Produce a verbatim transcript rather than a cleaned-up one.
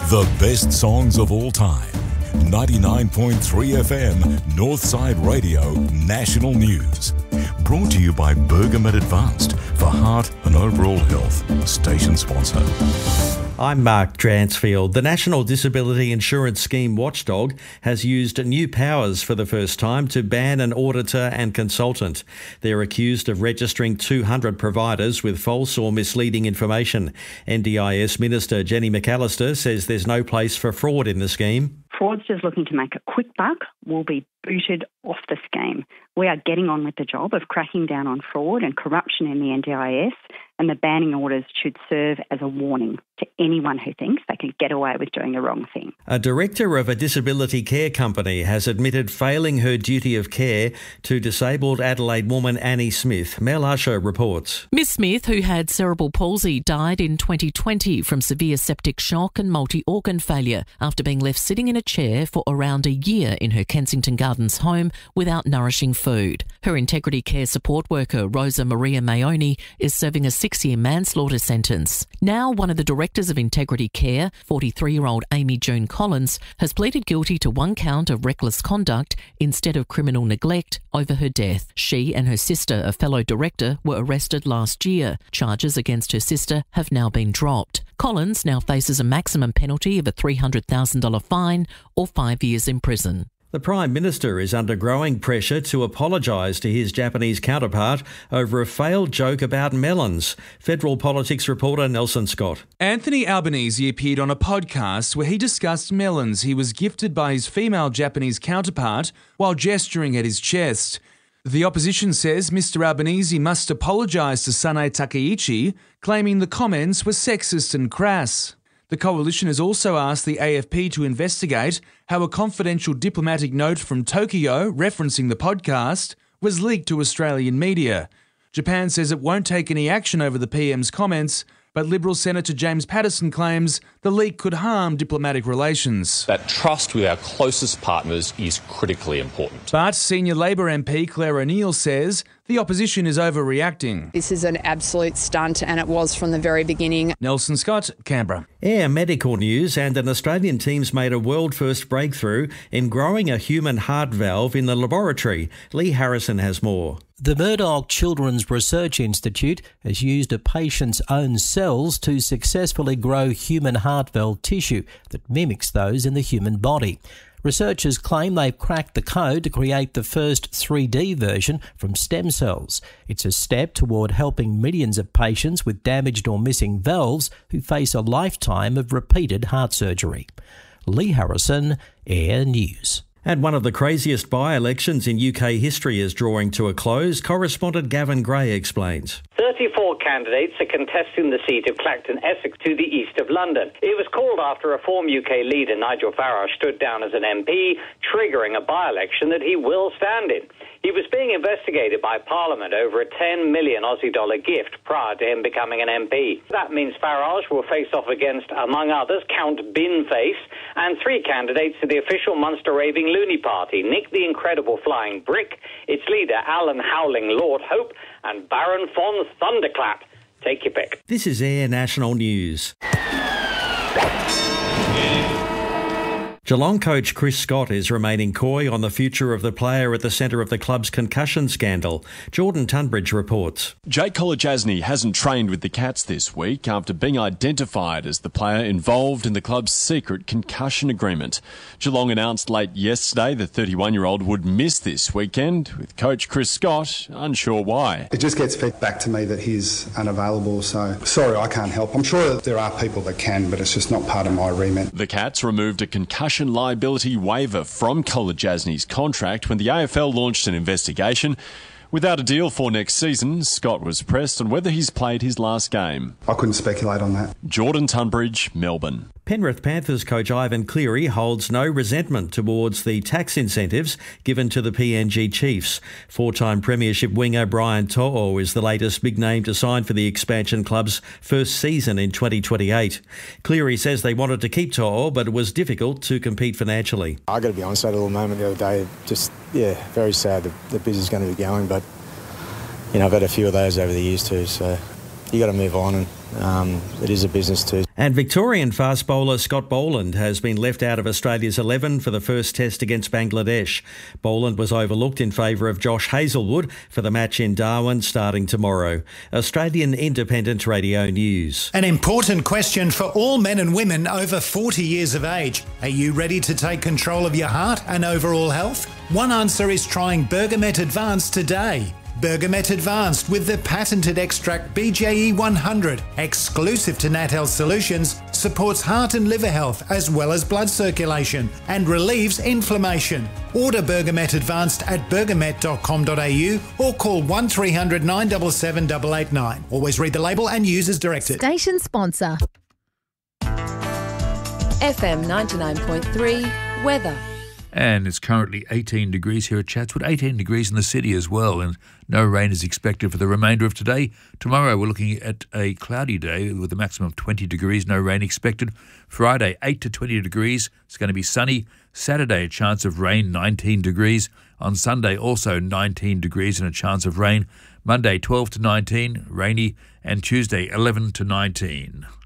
The best songs of all time. ninety-nine point three F M, Northside Radio, National News. Brought to you by Bergamet Advanced for heart and overall health. Station sponsor. I'm Mark Dransfield. The National Disability Insurance Scheme watchdog has used new powers for the first time to ban an auditor and consultant. They're accused of registering two hundred providers with false or misleading information. N D I S Minister Jenny McAllister says there's no place for fraud in the scheme. Fraudsters looking to make a quick buck will be booted off the scheme. We are getting on with the job of cracking down on fraud and corruption in the N D I S, and the banning orders should serve as a warning to anyone who thinks they can get away with doing the wrong thing. A director of a disability care company has admitted failing her duty of care to disabled Adelaide woman Annie Smith. Mel Usher reports. Miss Smith, who had cerebral palsy, died in twenty twenty from severe septic shock and multi-organ failure after being left sitting in a chair for around a year in her Kensington Gardens home without nourishing food. Her integrity care support worker, Rosa Maria Mayoni, is serving a six-year manslaughter sentence. Now, one of the directors of Integrity Care, forty-three-year-old Amy June Collins, has pleaded guilty to one count of reckless conduct instead of criminal neglect over her death. She and her sister, a fellow director, were arrested last year. Charges against her sister have now been dropped. Collins now faces a maximum penalty of a three hundred thousand dollars fine or five years in prison. The Prime Minister is under growing pressure to apologise to his Japanese counterpart over a failed joke about melons. Federal Politics reporter Nelson Scott. Anthony Albanese appeared on a podcast where he discussed melons he was gifted by his female Japanese counterpart while gesturing at his chest. The opposition says Mister Albanese must apologise to Sanae Takeichi, claiming the comments were sexist and crass. The coalition has also asked the A F P to investigate how a confidential diplomatic note from Tokyo referencing the podcast was leaked to Australian media. Japan says it won't take any action over the P M's comments, but Liberal Senator James Paterson claims the leak could harm diplomatic relations. That trust with our closest partners is critically important. But senior Labor M P Claire O'Neill says the opposition is overreacting. This is an absolute stunt, and it was from the very beginning. Nelson Scott, Canberra. Air medical news, and an Australian team's made a world-first breakthrough in growing a human heart valve in the laboratory. Lee Harrison has more. The Murdoch Children's Research Institute has used a patient's own cells to successfully grow human heart valve tissue that mimics those in the human body. Researchers claim they've cracked the code to create the first three D version from stem cells. It's a step toward helping millions of patients with damaged or missing valves who face a lifetime of repeated heart surgery. Lee Harrison, Air News. And one of the craziest by-elections in U K history is drawing to a close. Correspondent Gavin Gray explains. thirty-four candidates are contesting the seat of Clacton, Essex, to the east of London. It was called after a former U K leader, Nigel Farage, stood down as an M P, triggering a by-election that he will stand in. He was being investigated by Parliament over a ten million Aussie dollar gift prior to him becoming an M P. That means Farage will face off against, among others, Count Binface and three candidates to the official Munster Raving Loony Party, Nick the Incredible Flying Brick, its leader Alan Howling Lord Hope, and Baron von Thunderclap. Take your pick. This is Air National News. Geelong coach Chris Scott is remaining coy on the future of the player at the centre of the club's concussion scandal. Jordan Tunbridge reports. Jake Kolodjasny hasn't trained with the Cats this week after being identified as the player involved in the club's secret concussion agreement. Geelong announced late yesterday the thirty-one-year-old would miss this weekend, with coach Chris Scott unsure why. It just gets fed back to me that he's unavailable, so sorry I can't help. I'm sure that there are people that can, but it's just not part of my remit. The Cats removed a concussion liability waiver from Kolodjasny's contract when the A F L launched an investigation. Without a deal for next season, Scott was pressed on whether he's played his last game. I couldn't speculate on that. Jordan Tunbridge, Melbourne. Penrith Panthers coach Ivan Cleary holds no resentment towards the tax incentives given to the P N G Chiefs. Four-time premiership winger Brian To'o is the latest big name to sign for the expansion club's first season in twenty twenty-eight. Cleary says they wanted to keep To'o, but it was difficult to compete financially. I got to be honest, I had a little moment the other day, just, yeah, very sad that the business is going to be going, but, you know, I've had a few of those over the years too, so you got to move on, and um, it is a business too. And Victorian fast bowler Scott Boland has been left out of Australia's eleven for the first test against Bangladesh. Boland was overlooked in favour of Josh Hazlewood for the match in Darwin starting tomorrow. Australian Independent Radio News. An important question for all men and women over forty years of age. Are you ready to take control of your heart and overall health? One answer is trying Bergamet Advanced today. Bergamet Advanced with the patented extract B J E one hundred, exclusive to Nat Health Solutions, supports heart and liver health as well as blood circulation and relieves inflammation. Order Bergamet Advanced at bergamet dot com dot a u or call one three hundred nine seven seven eight eight nine. Always read the label and use as directed. Station sponsor. F M ninety-nine point three weather. And it's currently eighteen degrees here at Chatswood, eighteen degrees in the city as well, and no rain is expected for the remainder of today. Tomorrow we're looking at a cloudy day with a maximum of twenty degrees, no rain expected. Friday, eight to twenty degrees, it's going to be sunny. Saturday, a chance of rain, nineteen degrees. On Sunday, also nineteen degrees and a chance of rain. Monday, twelve to nineteen, rainy, and Tuesday, eleven to nineteen.